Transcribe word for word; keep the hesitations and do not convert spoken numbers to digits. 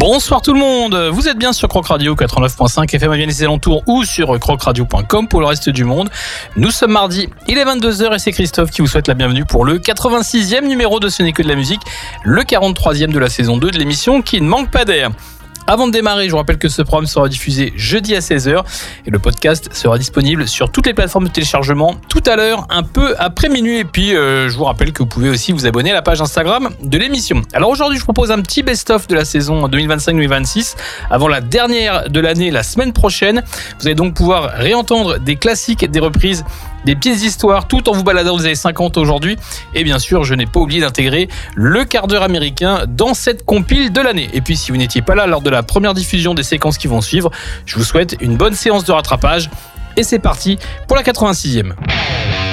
Bonsoir tout le monde, vous êtes bien sur Croc Radio quatre-vingt-neuf virgule cinq F M à Vienne et ses alentours ou sur croc radio point com pour le reste du monde. Nous sommes mardi, il est vingt-deux heures et c'est Christophe qui vous souhaite la bienvenue pour le quatre-vingt-sixième numéro de Ce n'est que de la musique, le quarante-troisième de la saison deux de l'émission qui ne manque pas d'air. Avant de démarrer, je vous rappelle que ce programme sera diffusé jeudi à seize heures et le podcast sera disponible sur toutes les plateformes de téléchargement tout à l'heure, un peu après minuit. Et puis, euh, je vous rappelle que vous pouvez aussi vous abonner à la page Instagram de l'émission. Alors aujourd'hui, je vous propose un petit best-of de la saison deux mille vingt-cinq deux mille vingt-six avant la dernière de l'année, la semaine prochaine. Vous allez donc pouvoir réentendre des classiques, des reprises, des petites histoires, tout en vous baladant dans les années cinquante aujourd'hui. Et bien sûr, je n'ai pas oublié d'intégrer le quart d'heure américain dans cette compile de l'année. Et puis, si vous n'étiez pas là lors de la première diffusion des séquences qui vont suivre, je vous souhaite une bonne séance de rattrapage. Et c'est parti pour la quatre-vingt-sixième.